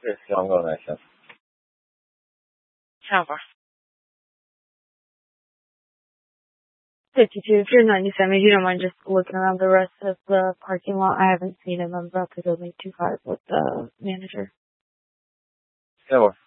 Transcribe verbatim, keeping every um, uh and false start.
是，希望够耐心。 How far? fifty-two. If you're ninety-seven, if you don't mind just looking around the rest of the parking lot. I haven't seen him. I'm about to go make two cars with the manager. Yeah, well.